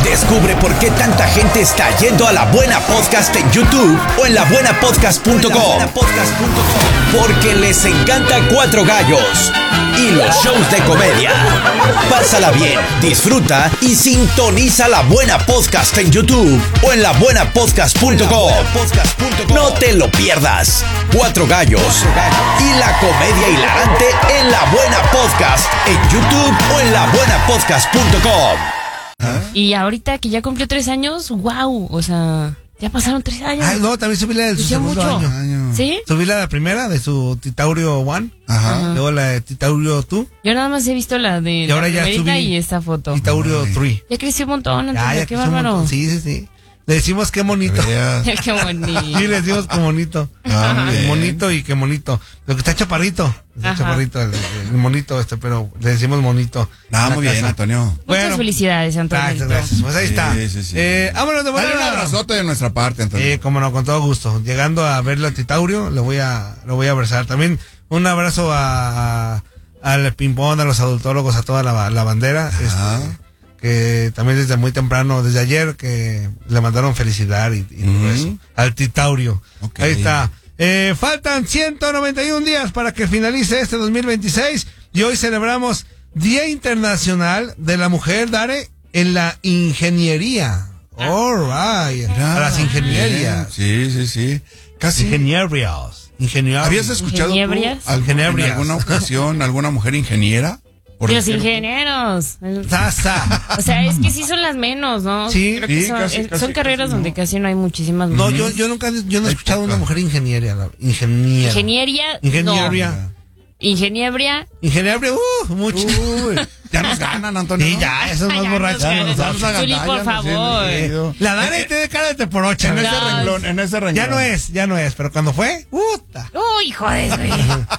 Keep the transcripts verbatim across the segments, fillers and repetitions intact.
Descubre por qué tanta gente está yendo a La Buena Podcast en YouTube o en la buena podcast punto com. Porque les encanta Cuatro Gallos y los shows de comedia. Pásala bien, disfruta y sintoniza La Buena Podcast en YouTube o en la buena podcast punto com. No te lo pierdas. Cuatro Gallos y la comedia hilarante en La Buena Podcast en YouTube o en la buena podcast punto com. ¿Ah? Y ahorita que ya cumplió tres años, wow, o sea, ya pasaron tres años. Ah, no, también subí la de su segundo mucho. año. ¿Sí? Subí la, la primera de su Titaurio One. Ajá. Ajá. Luego la de Titaurio Two. Yo nada más he visto la de Y ahora la ya primerita subí y esta foto. Titaurio Three. Ya creció un montón, Ya, entonces, ya qué creció un bárbaro. montón. Sí, sí, sí. Le decimos qué bonito. Qué bonito. Sí, le decimos qué bonito. Ah, Qué bien. bonito y qué bonito. Lo que está chaparrito. Está Ajá. chaparrito, el, el monito este, pero le decimos monito. Ah, En la muy bien, casa. Antonio. Muchas Bueno, felicidades, Antonio. Gracias, gracias. Pues ahí Sí, está. sí, sí. Eh, vámonos de Dale un volada. abrazote de nuestra parte, Antonio. Sí, como no, con todo gusto. Llegando a verlo a Titaurio, lo voy a, lo voy a abrazar. También un abrazo a, a- al ping-pong, a los adultólogos, a toda la, la bandera. Este, que también desde muy temprano, desde ayer, que le mandaron felicidad y, y todo Ujú. eso. Al Titaurio. Ok. Ahí está. Eh, faltan ciento noventa y un días para que finalice este dos mil veintiséis y hoy celebramos Día Internacional de la Mujer, Dare, en la ingeniería. All right. Mira, A las ingenierías. bien. Sí, sí, sí. Casi. Ingenierías. Ingenierías. ¿Habías escuchado tú Ingeniebrias. algún- en Ingeniebrias. alguna ocasión alguna mujer ingeniera? Por Los decirlo? ingenieros. Sasa. O sea, es que sí son las menos, ¿no? Sí, Creo que sí, son, casi, eh, casi, son carreras casi, donde ¿no? casi no hay muchísimas No, mujeres. yo, yo nunca, yo no he Hay escuchado poca. una mujer ingeniera. la- Ingeniera. Ingeniería. Ingeniería. No. Ingeniería. Ingeniería, uh, mucho. Uy, ya nos ganan, Antonio. Sí, ya, esos más Ya borrachos. nos Ya nos, ganan. ya nos Zuli, por agandallan, sí, favor. mi querido. La Dare tiene cara de teporocha. En ¿no? ese Ya. renglón, en ese renglón. Ya no es, ya no es, pero cuando fue, puta. Uy, joder, güey.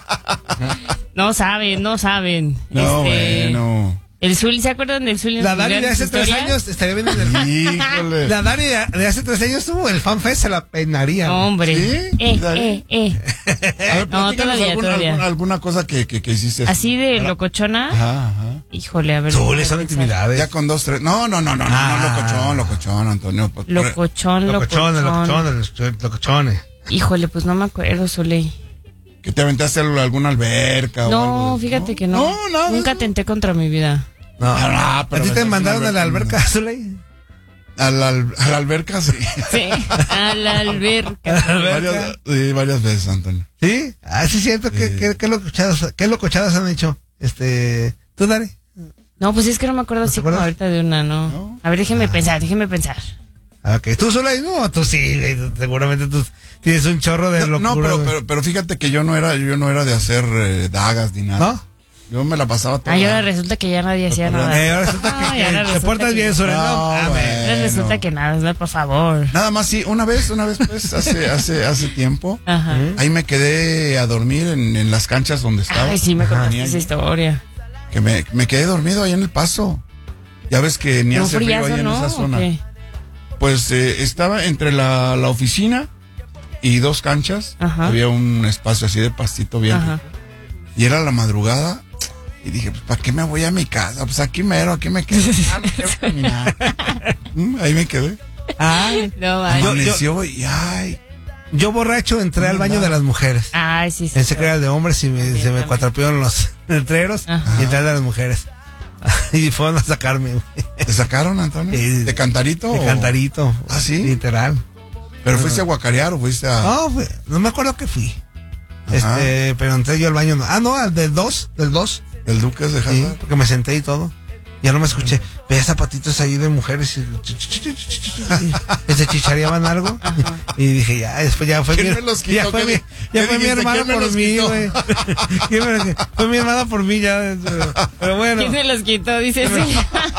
No saben, no saben. No, Este, bueno. El Zuli, ¿se acuerdan del Zuli? en La sus Dani de grandes hace tres historias? años estaría viendo en el... Híjole. La Dani de, de hace tres años tuvo el fanfest, se la peinaría. Hombre. ¿Sí? Eh, Dani. eh, eh. A ver, No, platícanos todavía, alguna, todavía. alguna, alguna cosa que, que, que hiciste. Así de locochona. Ajá, ajá. Híjole, a ver. Zuli, son déjame pensar. intimidades. Ya con dos, tres. No, no, no, no, no, Ah. no, locochón, locochón, Antonio. Pues, Locochón, Locochones, locochón. locochones, locochones. Híjole, pues no me acuerdo, Zuli. Que te aventaste a alguna alberca o algo. No, de- fíjate que no. No, nada. Nunca tenté contra mi vida. No, Ah, pero ¿a ti te aventaste mandaron a una la alberca, Zuley? A la, al- a la alberca, sí. Sí, a la alberca. varias, sí, varias veces, Antonio. ¿Sí? Ah, sí, es cierto. ¿Qué, Sí. qué, qué, locochadas, ¿Qué locochadas han hecho? Este, ¿tú, Dani? No, pues es que no me acuerdo ¿No te así como acuerdas? ahorita de una, ¿no? ¿No? A ver, déjeme pensar, déjeme pensar. Ah, ok. ¿Tú, Zuley? No, tú sí, güey, seguramente tú tienes un chorro de No, locura. no, pero, güey. pero, pero fíjate que yo no era, yo no era de hacer eh, dagas ni nada. ¿No? Yo me la pasaba toda. Ah, y ahora resulta que ya nadie hacía Pero, nada. Eh, ahora resulta que, Ay, que ahora te resulta portas que- bien, Zuley, ¿no? No, Ah, güey. Ahora Bueno. resulta que nada, ¿no? Por favor. Nada más sí, una vez, una vez pues, hace, hace, hace tiempo, Ajá. ahí me quedé a dormir en, en las canchas donde estaba. Ay, sí, me contaste Tenía esa yo- historia. Que me, me quedé dormido ahí en el paso. Ya ves que ni ¿Un hace frío friazo, ahí en no? esa ¿O zona. qué? Pues eh, estaba entre la, la oficina y dos canchas. Ajá. Había un espacio así de pastito bien. Ajá. Y era la madrugada. Y dije, pues, ¿para qué me voy a mi casa? Pues aquí mero, aquí me quedo. Ah, no quiero caminar. Mm, Ahí me quedé. Ay, No, ay. Yo- Amaneció y ay. yo borracho entré al baño de las mujeres. Ay, sí, sí. Pensé que era el de hombres y me, Sí, se me también. cuatrapearon los letreros Ajá. y entré al de las mujeres. Y fueron a sacarme, güey. ¿Te sacaron, Antonio? Sí. ¿De cantarito? De o- cantarito. ¿Ah, sí? Literal. ¿Pero fuiste a guacarear o fuiste a...? No, fue- no me acuerdo que fui. Ajá. Este, pero entré yo al baño. no. Ah, no, al del dos, del dos. ¿El Duque de Sí, Hazard? porque me senté y todo. Ya no me escuché. Veía zapatitos ahí de mujeres y, y se chichareaban algo. Y dije, ya, después ya fue ¿Quién mi, me los quitó? ya fue ¿Qué mi, di- ya qué fue mi dijiste? hermana ¿Quién me por los mí, quitó? güey. ¿Quién me- Fue mi hermana por mí ya. Pero bueno. ¿Quién se los quitó? Dice sí.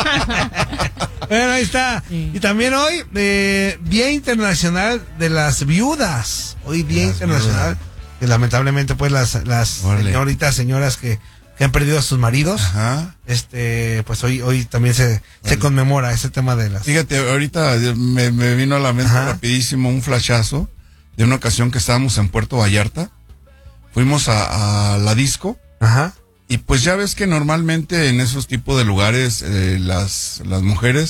Bueno, ahí está. Sí. Y también hoy, eh, Día Internacional de las Viudas. Hoy Día Las Internacional. Que lamentablemente, pues, las, las Órale. señoritas, señoras que, que han perdido a sus maridos, Ajá. este, pues hoy, hoy también se, se conmemora ese tema de las. Fíjate, ahorita me, me vino a la mente Ajá. rapidísimo un flashazo de una ocasión que estábamos en Puerto Vallarta. Fuimos a, a la disco. Ajá. Y pues ya ves que normalmente en esos tipos de lugares eh, las, las mujeres